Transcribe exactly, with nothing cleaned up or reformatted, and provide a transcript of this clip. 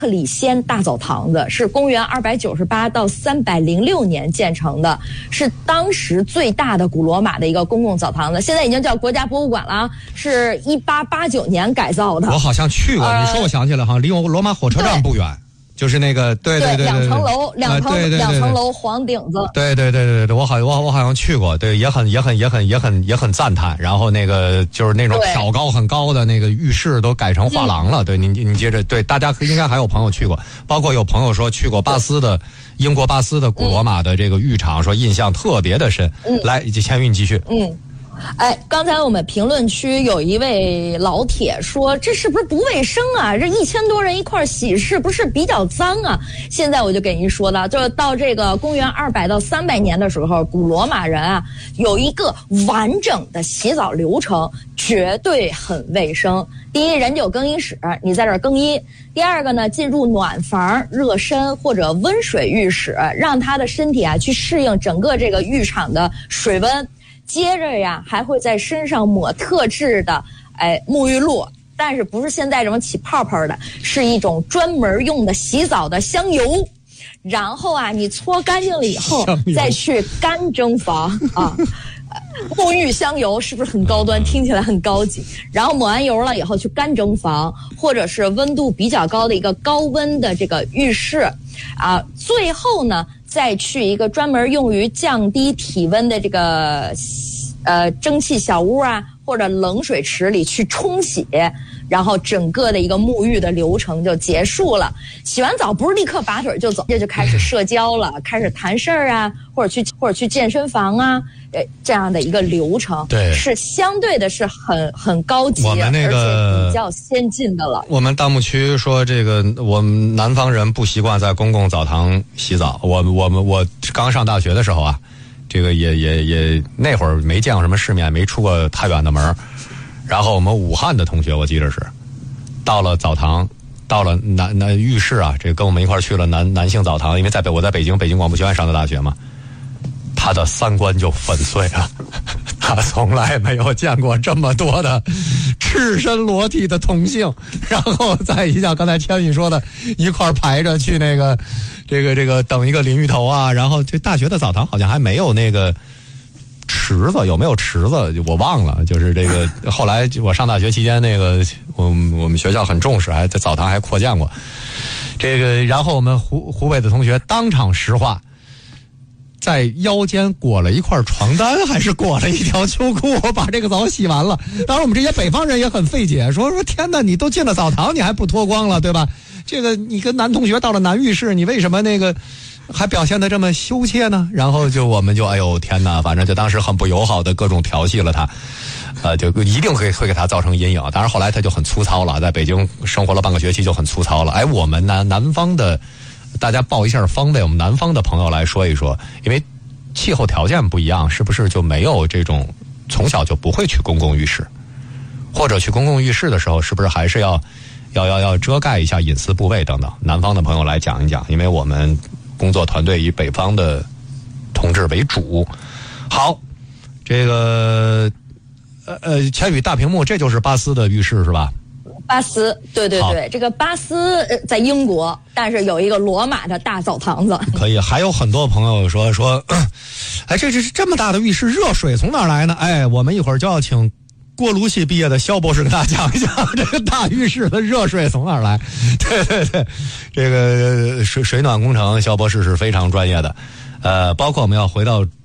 克里先大澡堂子，是公元二百九十八到三百零六年建成的，是当时最大的古罗马的一个公共澡堂子，现在已经叫国家博物馆了，是一八八九年改造的。 我好像去过，呃、你说我想起来，好像离我罗马火车站不远。就是那个，对对对， 两层楼，两层两层楼黄顶子。 对对对对对，我好我我好像去过，对，也很也很也很也很也很赞叹。然后那个就是那种挑高很高的那个浴室都改成画廊了。对，你你接着对，大家应该还有朋友去过，包括有朋友说去过巴斯的英国巴斯的古罗马的这个浴场，说印象特别的深。嗯，来，千玉你继续。 嗯。哎，刚才我们评论区有一位老铁说，这是不是不卫生啊？这一千多人一块洗，是不是比较脏啊？现在我就给您说了，就是到这个公元二百到三百年的时候，古罗马人啊有一个完整的洗澡流程，绝对很卫生。第一，人家有更衣室，你在这儿更衣；第二个呢，进入暖房、热身或者温水浴室，让他的身体啊去适应整个这个浴场的水温。接着呀，还会在身上抹特制的哎沐浴露，但是不是现在这种起泡泡的，是一种专门用的洗澡的香油。然后啊，你搓干净了以后，再去干蒸房啊。沐浴香油是不是很高端？听起来很高级。然后抹完油了以后去干蒸房，或者是温度比较高的一个高温的这个浴室啊。最后呢，再去一个专门用于降低体温的这个呃蒸汽小屋啊，或者冷水池里去冲洗，然后整个的一个沐浴的流程就结束了。洗完澡不是立刻拔腿就走，这就开始社交了，开始谈事儿啊，或者去或者去健身房啊，呃这样的一个流程， 对， 是相对的是很很高级， 我们那个而且比较先进的了。 我们弹幕区说这个我们南方人不习惯在公共澡堂洗澡，我我们我刚上大学的时候啊。这个也也也那会儿没见过什么世面，没出过太远的门。然后我们武汉的同学，我记得是到了澡堂，到了男男浴室啊，这跟我们一块去了男男性澡堂，因为在北我在北京北京广播学院上的大学嘛，他的三观就粉碎了。他从来没有见过这么多的赤身裸体的同性，然后再一下刚才千羽说的，一块排着去那个这个这个等一个淋浴头啊，然后这大学的澡堂好像还没有那个池子，有没有池子我忘了，就是这个后来我上大学期间那个我我们学校很重视，还在澡堂还扩建过这个，然后我们湖湖北的同学当场石化。在腰间裹了一块床单，还是裹了一条秋裤，把这个澡洗完了。当然我们这些北方人也很费解，说说天哪，你都进了澡堂你还不脱光了，对吧？这个你跟男同学到了男浴室，你为什么那个还表现得这么羞怯呢？然后就我们就哎呦天哪，反正就当时很不友好的各种调戏了他，呃，就一定会会给他造成阴影。当然后来他就很粗糙了，在北京生活了半个学期就很粗糙了。哎，我们南南方的。大家报一下方位，我们南方的朋友来说一说，因为气候条件不一样，是不是就没有这种从小就不会去公共浴室，或者去公共浴室的时候，是不是还是要要要要遮盖一下隐私部位等等？南方的朋友来讲一讲，因为我们工作团队以北方的同志为主。好，这个呃呃，千羽大屏幕，这就是巴斯的浴室是吧？ 巴斯，对对对，这个巴斯在英国，但是有一个罗马的大澡堂子。 可以，还有很多朋友说说，哎，这这是这么大的浴室，热水从哪儿来呢？哎，我们一会儿就要请锅炉系毕业的肖博士给大家讲一讲这个大浴室的热水从哪儿来。对对对，这个水水暖工程，肖博士是非常专业的。呃，包括我们要回到。